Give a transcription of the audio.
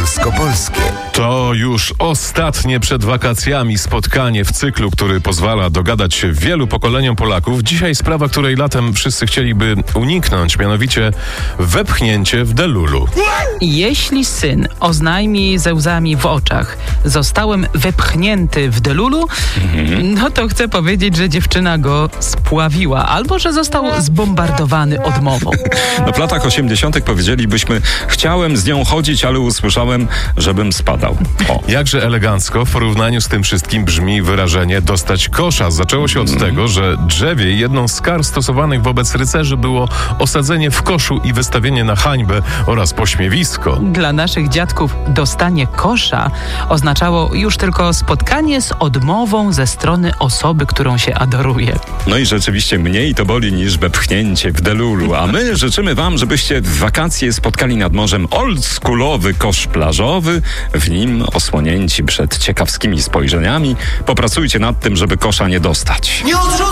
polsko-polskie. To już ostatnie przed wakacjami spotkanie w cyklu, który pozwala dogadać się wielu pokoleniom Polaków. Dzisiaj sprawa, której latem wszyscy chcieliby uniknąć, mianowicie wepchnięcie w delulu. Jeśli syn oznajmi ze łzami w oczach: zostałem wepchnięty w delulu, no to chcę powiedzieć, że dziewczyna go spławiła albo że został zbombardowany odmową. No w latach 80. powiedzielibyśmy: chciałem z nią chodzić, ale usłyszałem, żebym spadał. Jakże elegancko w porównaniu z tym wszystkim brzmi wyrażenie dostać kosza. Zaczęło się od tego, że drzewiej jedną z kar stosowanych wobec rycerzy było osadzenie w koszu i wystawienie na hańbę oraz pośmiewisko. Dla naszych dziadków dostanie kosza oznaczało już tylko spotkanie z odmową ze strony osoby, którą się adoruje. No i rzeczywiście mniej to boli niż wepchnięcie w delulu. A my życzymy wam, żebyście w wakacje spotkali nad morzem oldschoolowy kosz plażowy, w nim osłonięci przed ciekawskimi spojrzeniami. Popracujcie nad tym, żeby kosza nie dostać. Nie odrzucaj!